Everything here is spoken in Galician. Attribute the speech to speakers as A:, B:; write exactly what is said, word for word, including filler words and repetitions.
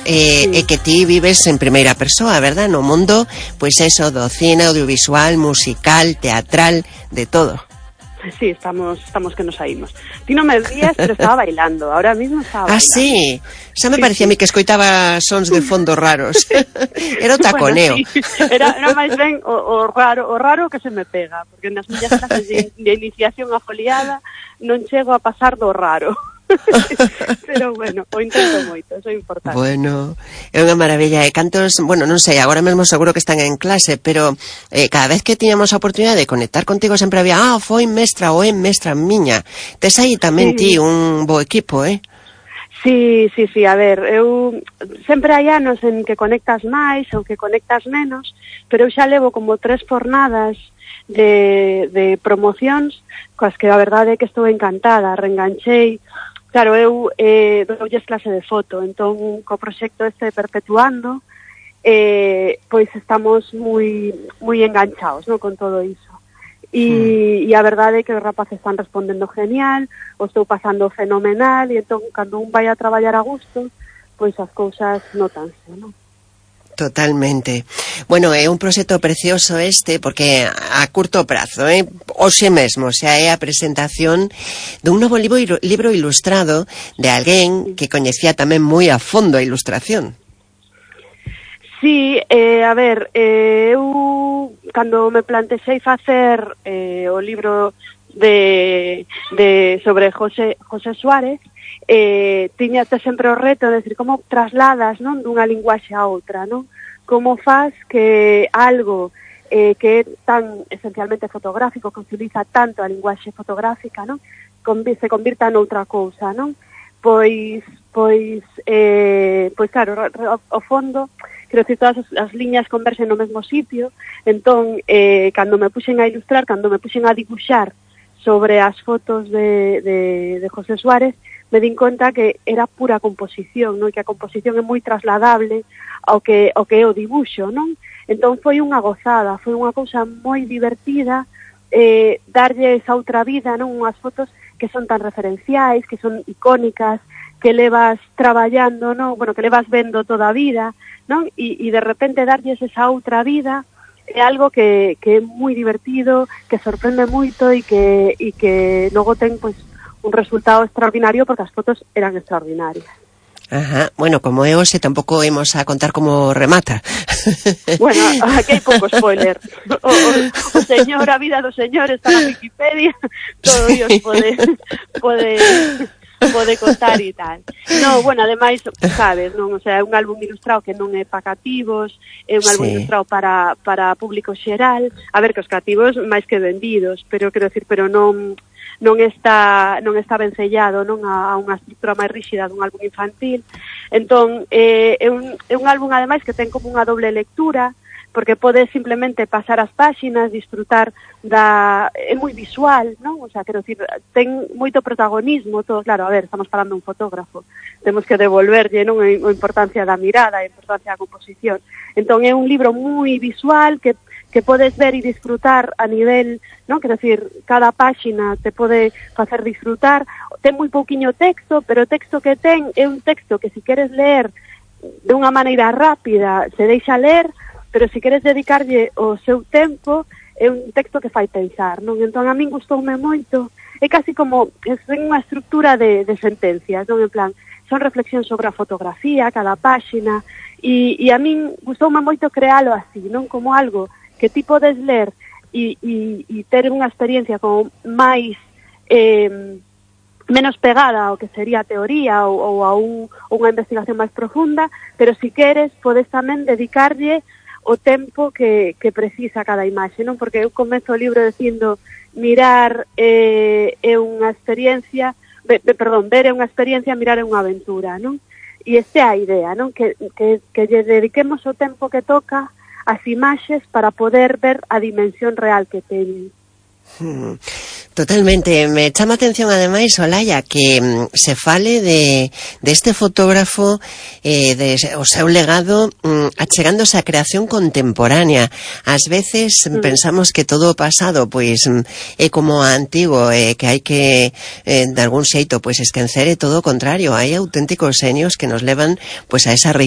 A: eh, sí. E que ti vives en primeira persoa, verdad? No mundo, pois eso, do cine, audiovisual, musical, teatral, de todo.
B: Sí, estamos estamos que nos saímos. Ti non me vías, pero estaba bailando. Ahora mismo estaba
A: ah,
B: bailando.
A: Ah, sí? Xa me
B: sí,
A: parecía
B: sí.
A: a mí que escoitaba sons de fondo raros. Era o taconeo.
B: Bueno, sí. Era, era máis ben o, o raro o raro que se me pega, porque nas miñas clases de, de iniciación a foliada non chego a pasar do raro. Pero bueno, o intento moito, eso é importante.
A: Bueno, é unha maravilla. E cantos, bueno, non sei, agora mesmo seguro que están en clase, pero eh, cada vez que tiñamos a oportunidade de conectar contigo sempre había, ah, foi mestra ou é mestra miña. Tes aí tamén
B: sí.
A: ti un bo equipo, eh?
B: Sí, sí, sí, a ver, eu sempre hai anos en que conectas máis ou que conectas menos, pero eu xa levo como tres fornadas de, de promocións coas que a verdade é que estou encantada, reenganchei. Claro, eu eh, doulles clase de foto, entón co proxecto este Perpetuando, eh, pois estamos moi moi enganchados, no, con todo iso. E, mm. e a verdade é que os rapaces están respondendo genial, o estou pasando fenomenal, e entón, cando un vai a traballar a gusto, pois as cousas notanse, non?
A: Totalmente. Bueno, é un proxecto precioso este, porque a curto prazo, eh? Hoxe mesmo, xa é a presentación dun novo libro, libro ilustrado de alguén que coñecía tamén moi a fondo a ilustración.
B: Sí, eh, a ver, eh, eu cando me plantexei facer eh, o libro de, de sobre José, José Suárez, eh, tiña sempre o reto de decir como trasladas, non, dunha linguaxe a outra, non? Como faz que algo eh, que é tan esencialmente fotográfico, que utiliza tanto a linguaxe fotográfica, non? Se convirta noutra cousa, non? Pois, pois, eh, pois claro, ao fondo, quero dicir, todas as, as liñas conversen no mesmo sitio, entón, eh, cando me puxen a ilustrar, cando me puxen a dibuixar sobre as fotos de, de, de José Suárez, me din conta que era pura composición, non? Que a composición é moi trasladable ao que, ao que é o dibuixo, non? Entón foi unha gozada, foi unha cousa moi divertida, eh, darlle esa outra vida, non? Unhas fotos que son tan referenciais, que son icónicas, que levas traballando, non? Bueno, que levas vendo toda a vida, non? E, e de repente darlles esa outra vida é algo que, que é moi divertido, que sorprende moito e que, e que logo ten, pois, un resultado extraordinario porque as fotos eran extraordinarias.
A: Ajá, bueno, como é hoxe tampouco imos a contar como remata.
B: Bueno, aquí hai pouco spoiler. O, o, o señor, a vida do señor está na Wikipedia, todo Dios pode pode pode contar e tal. No, bueno, ademais, sabes, non, o sea, é un álbum ilustrado que non é para cativos, é un álbum sí. ilustrado para para público xeral. A ver, que os cativos máis que vendidos, pero quero decir, pero non non está non está vencellado, non a, a unha estrutura máis ríxida dun álbum infantil. Entón, eh, é un é un álbum ademais que ten como unha doble lectura, porque podes simplemente pasar as páxinas, disfrutar da... é moi visual, non? O sea, quero dicir, ten moito protagonismo, todo, claro, a ver, estamos falando de un fotógrafo, temos que devolverlle, non, a importancia da mirada, a importancia da composición. Entón, é un libro moi visual que que podes ver e disfrutar a nivel, non? Quero dicir, cada páxina te pode facer disfrutar, ten moi pouquiño texto, pero o texto que ten é un texto que se queres ler de unha maneira rápida, se deixa ler, pero se queres dedicarlle o seu tempo, é un texto que fai pensar, non? Entón, a min gustoume moito, é casi como, é unha estructura de, de sentencias, non? En plan, son reflexións sobre a fotografía, cada páxina, e, e a min gustoume moito crealo así, non? Como algo que ti podes ler e, e, e ter unha experiencia como máis eh, menos pegada ao que sería a teoría ou, ou a un, unha investigación máis profunda, pero si queres podes tamén dedicarlle o tempo que, que precisa cada imaxe, non? Porque eu comezo o libro dicindo mirar eh, é unha experiencia, be, be, perdón, ver é unha experiencia, mirar é unha aventura, non? E esta é a idea, non? Que, que, que lle dediquemos o tempo que toca as imaxes para poder ver a dimensión real que teñen.
A: Hmm. Totalmente, me chama a atención ademais, Olaya, que mm, se fale de, de este fotógrafo, eh, de o seu legado, mm, achegándose á creación contemporánea. Ás veces mm. pensamos que todo o pasado pois mm, é como antigo, eh, que hai que eh, de algún xeito pois esquecer, e todo o contrario, hai auténticos xenios que nos levan pois a esa